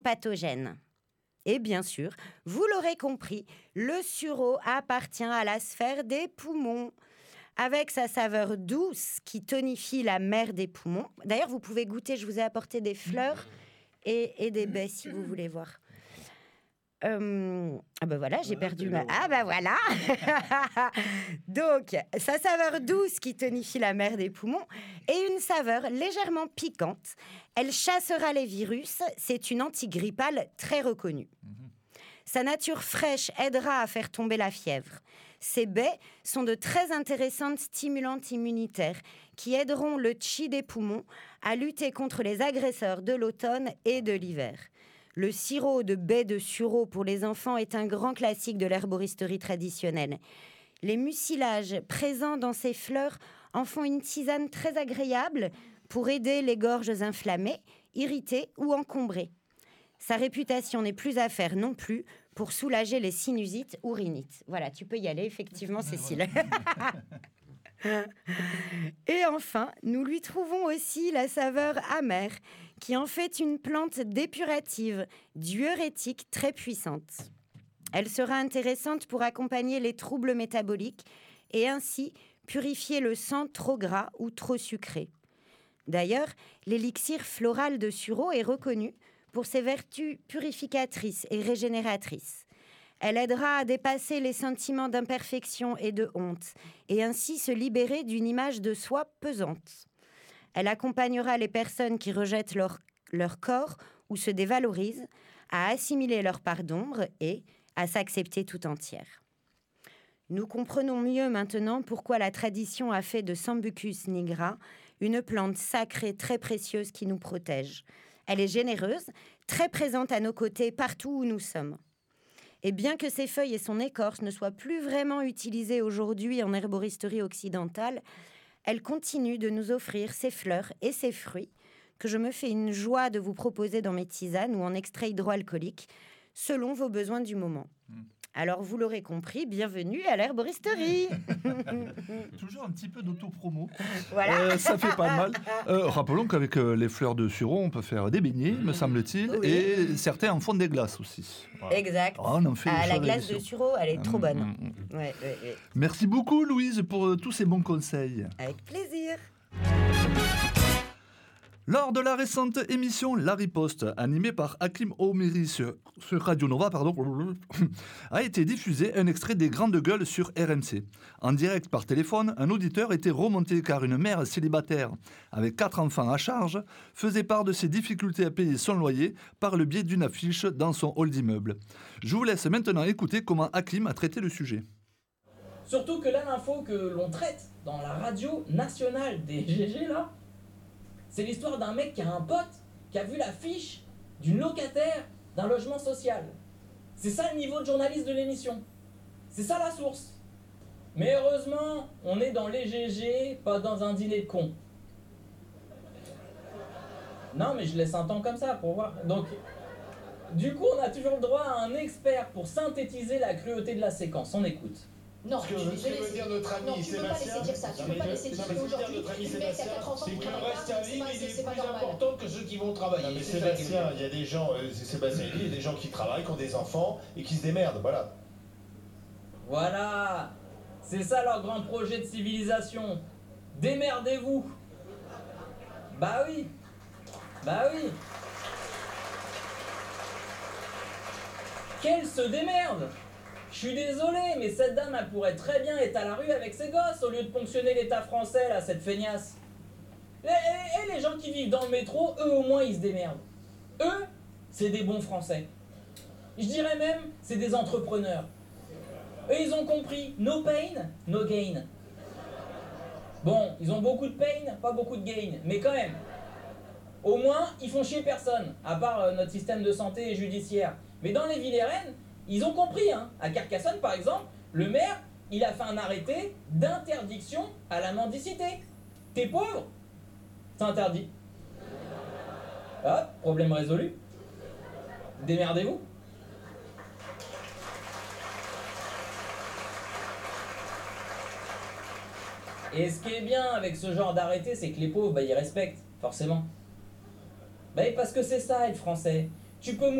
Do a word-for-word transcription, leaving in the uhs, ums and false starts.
pathogènes. Et bien sûr, vous l'aurez compris, le sureau appartient à la sphère des poumons. Avec sa saveur douce qui tonifie la mer des poumons. D'ailleurs, vous pouvez goûter, je vous ai apporté des fleurs et, et des baies si vous voulez voir. Euh, ah ben voilà, j'ai perdu ma... Ah ben voilà. Donc, sa saveur douce qui tonifie la mer des poumons et une saveur légèrement piquante. Elle chassera les virus. C'est une antigrippale très reconnue. Sa nature fraîche aidera à faire tomber la fièvre. Ces baies sont de très intéressantes stimulantes immunitaires qui aideront le chi des poumons à lutter contre les agresseurs de l'automne et de l'hiver. Le sirop de baies de sureau pour les enfants est un grand classique de l'herboristerie traditionnelle. Les mucilages présents dans ces fleurs en font une tisane très agréable pour aider les gorges inflammées, irritées ou encombrées. Sa réputation n'est plus à faire non plus pour soulager les sinusites ou rhinites. Voilà, tu peux y aller, effectivement, Cécile. Et enfin, nous lui trouvons aussi la saveur amère, qui en fait une plante dépurative, diurétique très puissante. Elle sera intéressante pour accompagner les troubles métaboliques et ainsi purifier le sang trop gras ou trop sucré. D'ailleurs, l'élixir floral de sureau est reconnu pour ses vertus purificatrices et régénératrices. Elle aidera à dépasser les sentiments d'imperfection et de honte, et ainsi se libérer d'une image de soi pesante. Elle accompagnera les personnes qui rejettent leur, leur corps ou se dévalorisent à assimiler leur part d'ombre et à s'accepter tout entière. Nous comprenons mieux maintenant pourquoi la tradition a fait de Sambucus nigra une plante sacrée très précieuse qui nous protège. Elle est généreuse, très présente à nos côtés partout où nous sommes. Et bien que ses feuilles et son écorce ne soient plus vraiment utilisées aujourd'hui en herboristerie occidentale, elle continue de nous offrir ses fleurs et ses fruits que je me fais une joie de vous proposer dans mes tisanes ou en extrait hydroalcoolique, selon vos besoins du moment. Mmh. Alors, vous l'aurez compris, bienvenue à l'herboristerie. Toujours un petit peu d'auto-promo. Voilà. Euh, ça fait pas mal. Euh, rappelons qu'avec euh, les fleurs de sureau, on peut faire des beignets, me semble-t-il, oui. Et certains en font des glaces aussi. Voilà. Exact. Oh, on en fait ah, la glace de sureau, elle est trop bonne. Mmh, mmh. Ouais, ouais, ouais. Merci beaucoup, Louise, pour euh, tous ces bons conseils. Avec plaisir. Lors de la récente émission La Riposte, animée par Hakim Omiri sur, sur Radio Nova, pardon, a été diffusé un extrait des Grandes Gueules sur R M C. En direct par téléphone, un auditeur était remonté car une mère célibataire avec quatre enfants à charge faisait part de ses difficultés à payer son loyer par le biais d'une affiche dans son hall d'immeuble. Je vous laisse maintenant écouter comment Hakim a traité le sujet. Surtout que là, l'info que l'on traite dans la radio nationale des G G, là, c'est l'histoire d'un mec qui a un pote qui a vu l'affiche d'une locataire d'un logement social. C'est ça le niveau de journaliste de l'émission. C'est ça la source. Mais heureusement, on est dans les G G, pas dans un dîner de cons. Non, mais je laisse un temps comme ça pour voir. Donc, du coup, on a toujours le droit à un expert pour synthétiser la cruauté de la séquence. On écoute. Non, ce que veut dire notre ami Sébastien, non, tu peux pas laisser dire ça. Tu peux pas laisser dire qu'aujourd'hui, notre ami le mec qui a Sébastien, quatre enfants c'est qui que le travaillent reste pas, à c'est vivre, pas- il est c'est pas plus normal. important que ceux qui vont travailler. Non mais C'est ça qui Sébastien, est- il y a des gens, euh, c'est Sébastien il dit, il y a des gens qui travaillent, qui ont des enfants et qui se démerdent, voilà. Voilà. C'est ça leur grand projet de civilisation. Démerdez-vous. Bah oui. Bah oui. Qu'elle se démerde. Je suis désolé, mais cette dame, elle pourrait très bien être à la rue avec ses gosses au lieu de ponctionner l'État français, là, cette feignasse. Et, et- et les gens qui vivent dans le métro, eux au moins, ils se démerdent. Eux, c'est des bons Français. Je dirais même, c'est des entrepreneurs. Eux, ils ont compris, no pain, no gain. Bon, ils ont beaucoup de pain, pas beaucoup de gain, mais quand même. Au moins, ils font chier personne, à part euh, notre système de santé et judiciaire. Mais dans les villes et rennes, ils ont compris, hein. À Carcassonne, par exemple, le maire, il a fait un arrêté d'interdiction à la mendicité. T'es pauvre, c'est interdit. Hop, problème résolu. Démerdez-vous. Et ce qui est bien avec ce genre d'arrêté, c'est que les pauvres, bah, ils respectent, forcément. Bah, parce que c'est ça, être français. Tu peux